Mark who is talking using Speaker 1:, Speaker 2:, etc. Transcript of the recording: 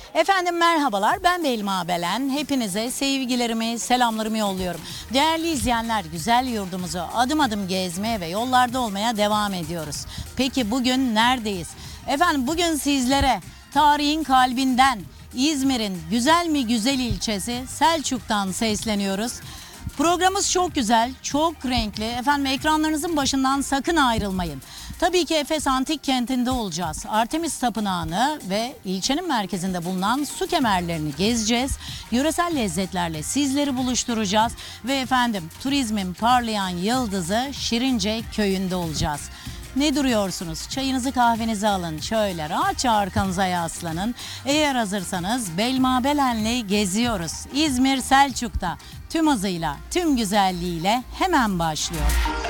Speaker 1: Efendim merhabalar, ben Belma Belen. Hepinize sevgilerimi, selamlarımı yolluyorum. Değerli izleyenler, güzel yurdumuzu adım adım gezmeye ve yollarda olmaya devam ediyoruz. Peki bugün neredeyiz? Efendim bugün sizlere tarihin kalbinden, İzmir'in güzel mi güzel ilçesi Selçuk'tan sesleniyoruz. Programımız çok güzel, çok renkli. Efendim ekranlarınızın başından sakın ayrılmayın. Tabii ki Efes Antik Kenti'nde olacağız. Artemis Tapınağı'nı ve ilçenin merkezinde bulunan su kemerlerini gezeceğiz. Yöresel lezzetlerle sizleri buluşturacağız. Ve efendim turizmin parlayan yıldızı Şirince köyünde olacağız. Ne duruyorsunuz? Çayınızı kahvenizi alın. Şöyle rahatça arkanıza yaslanın. Eğer hazırsanız Belma Belen'le geziyoruz. İzmir Selçuk'ta tüm hızıyla, tüm güzelliğiyle hemen başlıyor.